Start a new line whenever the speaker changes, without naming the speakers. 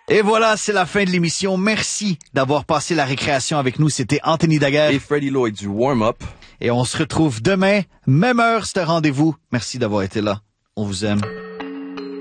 Et voilà, c'est la fin de l'émission. Merci d'avoir passé la récréation avec nous. C'était Anthony Daguerre.
Et Freddie Lloyd du Warm-Up.
Et on se retrouve demain, même heure, c'est un rendez-vous. Merci d'avoir été là. On vous aime.